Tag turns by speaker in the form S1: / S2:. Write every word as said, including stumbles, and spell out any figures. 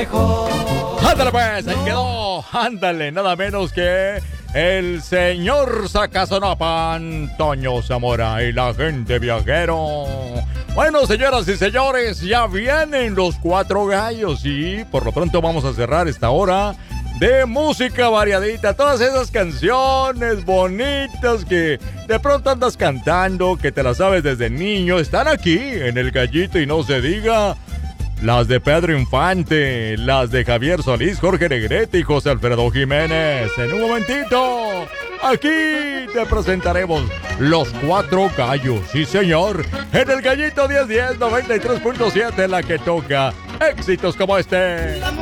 S1: Ándale pues, ahí quedó. Ándale, nada menos que el señor Sacazonopa, Antonio Zamora y la gente viajero. Bueno, señoras y señores, ya vienen los cuatro gallos y por lo pronto vamos a cerrar esta hora de música variadita. Todas esas canciones bonitas que de pronto andas cantando, que te las sabes desde niño, están aquí en El Gallito y no se diga. Las de Pedro Infante, las de Javier Solís, Jorge Negrete y José Alfredo Jiménez. En un momentito, aquí te presentaremos los cuatro gallos. Sí, señor, en El Gallito diez diez noventa y tres punto siete, la que toca éxitos como este.